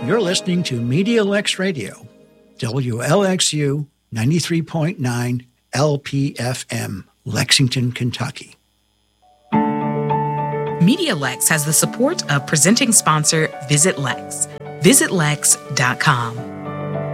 You're listening to Media Lex Radio, WLXU 93.9 LPFM, Lexington, Kentucky. Media Lex has the support of presenting sponsor Visit Lex. VisitLex.com.